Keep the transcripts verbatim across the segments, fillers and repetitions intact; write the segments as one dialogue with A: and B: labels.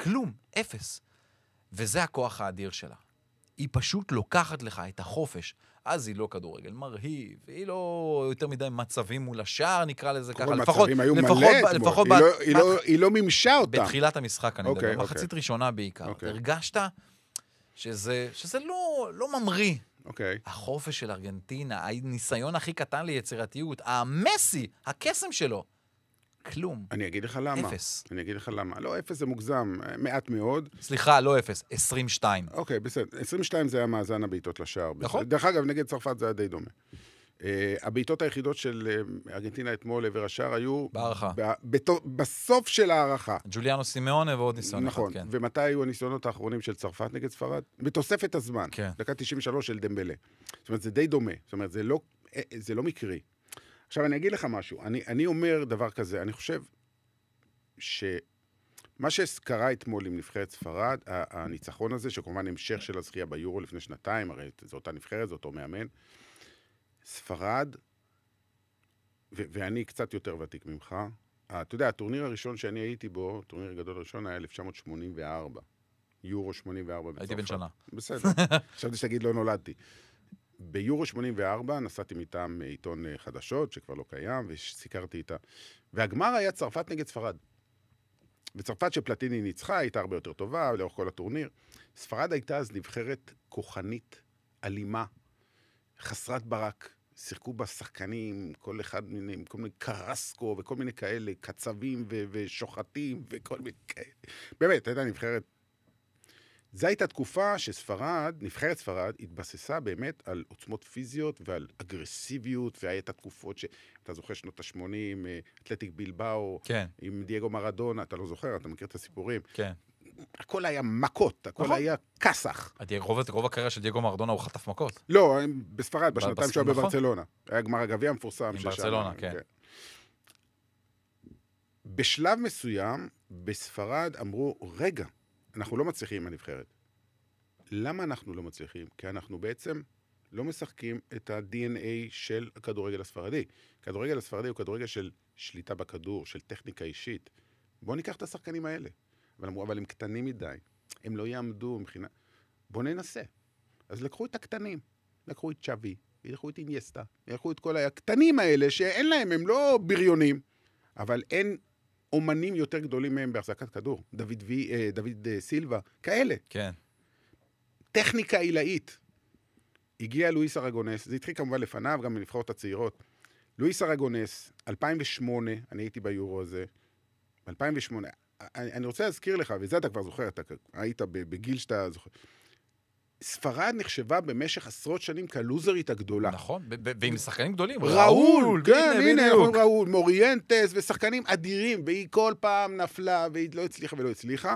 A: כלום, אפס. וזה הכוח האדיר שלה. היא פשוט לוקחת לך את החופש. אז היא לא כדורגל מרהיב, היא לא יותר מדי מצבים מול השער, נקרא לזה ככה.
B: לפחות, לפחות, לפחות, היא, לא, היא, לא, היא לא ממשה אותם.
A: בתחילת המשחק, אני מדבר. מחצית ראשונה בעיקר. הרגשת שזה, שזה לא, לא ממריא.
B: אוקיי.
A: החופש של ארגנטינה, הניסיון הכי קטן ליצירתיות, המסי, הקסם שלו. כלום.
B: אני אגיד לך למה.
A: אפס.
B: אני אגיד לך למה. לא, אפס זה מוגזם, מעט מאוד.
A: סליחה, לא אפס, עשרים ושתיים.
B: אוקיי, בסדר. עשרים ושתיים זה היה מאזן הבעיטות לשער.
A: נכון.
B: דרך אגב, נגד צרפת זה היה די דומה. Uh, הבעיטות היחידות של uh, ארגנטינה אתמול לעבר השער היו...
A: בערכה.
B: ב- בתו, בסוף של הערכה.
A: ג'וליאנו סימאונה ועוד ניסיון
B: נכון.
A: אחד, כן.
B: ומתי היו הניסיונות האחרונים של צרפת נגד ספרד? בתוספת הזמן.
A: כן.
B: דקה תשעים ושלוש של דמבלה. זאת אומרת, זה די דומה. זאת אומרת, זה לא, זה לא מקרי. עכשיו, אני אגיד לך משהו. אני, אני אומר דבר כזה. אני חושב שמה שקרה אתמול עם נבחרת ספרד, הניצחון הזה, שכמובן המשך של הזכייה ביורו לפני שנתיים, הרי זו אותה נבחרת, זו אותו מאמן, ספרד, ו- ואני קצת יותר ותיק ממך, אתה יודע, הטורניר הראשון שאני הייתי בו, הטורניר הגדול הראשון היה אלף תשע מאות שמונים וארבע, יורו שמונים וארבע בצרפת.
A: הייתי בן שנה.
B: בסדר, חשבתי שתגיד לא נולדתי. ביורו שמונים וארבע נסעתי מטעם עיתון חדשות, שכבר לא קיים, וסיקרתי איתה. והגמר היה צרפת נגד ספרד. בצרפת שפלטיני ניצחה, הייתה הרבה יותר טובה, לאורך כל הטורניר. ספרד הייתה אז נבחרת כוחנית, אלימה, חסרת ברק. שיחקו בה שחקנים, כל אחד מיני, כל מיני קרסקו וכל מיני כאלה, קצבים ו- ושוחטים וכל מיני כאלה. באמת, הייתה נבחרת. זו הייתה תקופה שספרד, נבחרת ספרד, התבססה באמת על עוצמות פיזיות ועל אגרסיביות, והייתה תקופות שאתה זוכר שנות ה-שמונים, אתלטיק בילבאו,
A: כן.
B: עם דייגו מרדונה, אתה לא זוכר, אתה מכיר את הסיפורים.
A: כן.
B: הכל היה מכות, הכל
A: נכון.
B: היה כסח.
A: רוב, רוב הקריירה של דייגו מרדונה הוא חטף מכות.
B: לא, בספרד, בשנתיים
A: בס...
B: שהוא היה
A: נכון.
B: בברצלונה. היה גמר הגביע המפורסם.
A: עם ברצלונה, כן. כן.
B: בשלב מסוים, בספרד אמרו, רגע, אנחנו לא מצליחים עם הנבחרת. למה אנחנו לא מצליחים? כי אנחנו בעצם לא משחקים את ה-די אן איי של הכדורגל הספרדי. הכדורגל הספרדי הוא כדורגל של שליטה בכדור, של טכניקה אישית. בואו ניקח את השחקנים האלה. אבל אמרו, אבל הם קטנים מדי. הם לא יעמדו מבחינה... בואו ננסה. אז לקחו את הקטנים. לקחו את צ'אבי, לקחו את אינייסטה, לקחו את כל הקטנים האלה שאין להם, הם לא בריונים, אבל אין אומנים יותר גדולים מהם בהחזקת כדור. דוד, וי, דוד סילבה, כאלה.
A: כן.
B: טכניקה עילאית. הגיע לואיס ארגונס, זה התחיל כמובן לפניו, גם מנבחרות הצעירות. לואיס ארגונס, אלפיים ושמונה, אני הייתי ביורו הזה, אלפיים ושמונה, אני, אני רוצה להזכיר לך, וזה אתה כבר זוכר, אתה היית בגיל שאתה זוכר, ספרד נחשבה במשך עשרות שנים כלוזרית הגדולה.
A: נכון, ועם שחקנים גדולים.
B: ראול, כן, הנה, ראול, מוריינטס, ושחקנים אדירים, והיא כל פעם נפלה, והיא לא הצליחה ולא הצליחה.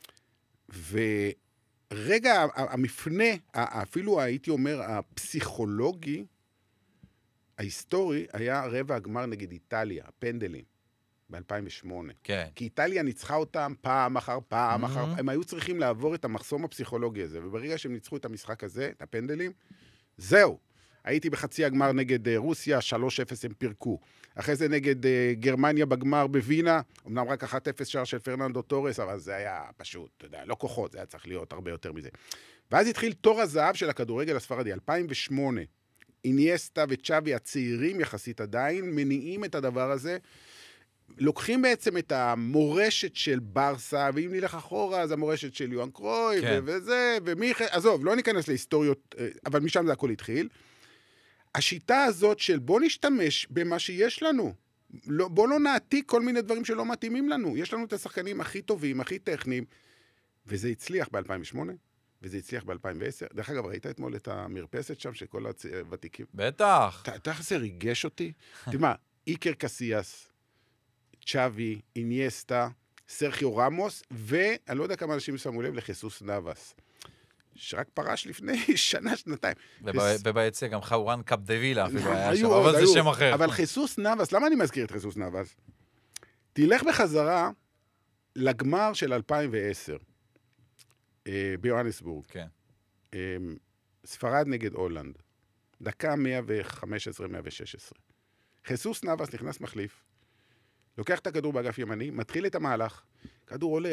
B: ורגע, המפנה, אפילו הייתי אומר, הפסיכולוגי, ההיסטורי, היה רבע הגמר נגד איטליה, הפנדלים, ב-אלפיים ושמונה.
A: כן.
B: כי איטליה ניצחה אותם פעם אחר פעם אחר פעם. הם היו צריכים לעבור את המחסום הפסיכולוגי הזה, וברגע שהם ניצחו את המשחק הזה, את הפנדלים, זהו. הייתי בחצי הגמר נגד רוסיה, שלוש אפס הם פירקו. אחרי זה נגד גרמניה בגמר בווינה, אמנם רק אחת אפס שער של פרננדו טורס, אבל זה היה פשוט, אתה יודע, לא כוחות, זה היה צריך להיות הרבה יותר מזה. ואז התחיל תור הזהב של הכדורגל הספרדי, אלפיים ושמונה. אינייסטה וצ'אבי הצעירים יחסית עדיין, מניעים את הדבר הזה, לוקחים בעצם את המורשת של ברסה, ואם נלך אחורה, אז המורשת של יואן קרוי, כן. וזה, ומיכאל, עזוב, לא ניכנס להיסטוריות, אבל משם זה הכל התחיל. השיטה הזאת של בוא נשתמש במה שיש לנו, לא, בוא לא נעתיק כל מיני דברים שלא מתאימים לנו, יש לנו את השחקנים הכי טובים, הכי טכניים, וזה הצליח ב-אלפיים ושמונה, וזה הצליח ב-אלפיים ועשר. דרך אגב, ראית אתמול את המרפסת שם, שכל הוותיקים...
A: בטח.
B: אתה יודע איך זה ריגש אותי? תשמע, איקר קסיאס, צ'אבי, אינייסטה, סרחיו רמוס, ואני לא יודע כמה אנשים שמו לב לחיסוס נאבס, שרק פרש לפני שנה, שנתיים.
A: וביציע גם חאורן קפדווילה, אפילו היה שם,
B: אבל
A: זה שם אחר.
B: אבל חיסוס נאבס, למה אני מזכיר את חיסוס נאבס? תלך בחזרה לגמר של אלפיים ועשר, ביואנסבורג.
A: כן.
B: ספרד נגד הולנד. דקה מאה וחמש עשרה מאה ושש עשרה. חיסוס נאבס נכנס מחליף, לוקח את הכדור באגף ימני, מתחיל את המהלך, כדור עולה,